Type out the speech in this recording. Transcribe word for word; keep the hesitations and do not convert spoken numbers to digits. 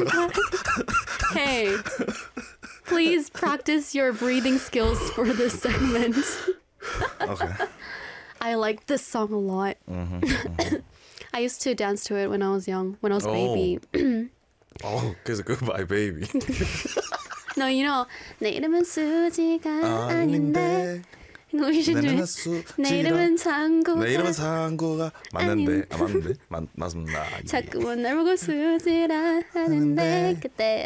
Hey, please practice your breathing skills for this segment. Okay. I like this song a lot. Mm-hmm, mm-hmm. I used to dance to it when I was young, when I was a Oh. baby. Oh, 그래서 goodbye baby. No, you know, 내 이름은 수지가 아닌데. 아닌데. 이거 we should do 내 it. 수지가. 내 이름은 창구가 내 이름은 상구가 맞는데. 아, 맞는데. 맞, 맞습니다. 자꾸만 날 보고 수지라 하는데 그때